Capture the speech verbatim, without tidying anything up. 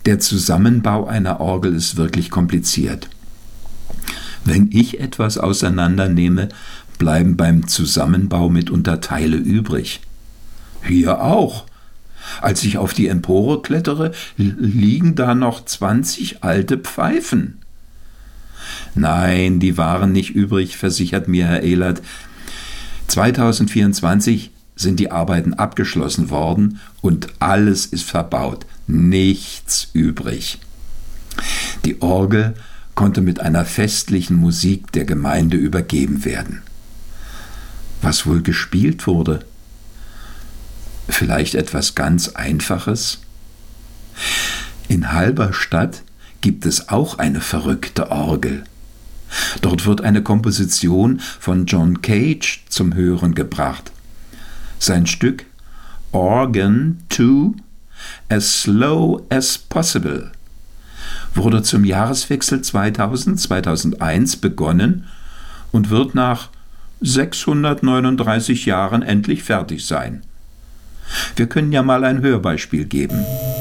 Der Zusammenbau einer Orgel ist wirklich kompliziert. Wenn ich etwas auseinandernehme, bleiben beim Zusammenbau mitunter Teile übrig. Hier auch. Als ich auf die Empore klettere, liegen da noch zwanzig alte Pfeifen. Nein, die waren nicht übrig, versichert mir Herr Ehlert. zweitausendvierundzwanzig sind die Arbeiten abgeschlossen worden und alles ist verbaut. Nichts übrig. Die Orgel konnte mit einer festlichen Musik der Gemeinde übergeben werden. Was wohl gespielt wurde? Vielleicht etwas ganz Einfaches? In Halberstadt gibt es auch eine verrückte Orgel. Dort wird eine Komposition von John Cage zum Hören gebracht. Sein Stück Organ two, as slow as possible, wurde zum Jahreswechsel zweitausend zweitausendeins begonnen und wird nach sechshundertneununddreißig Jahren endlich fertig sein. Wir können ja mal ein Hörbeispiel geben.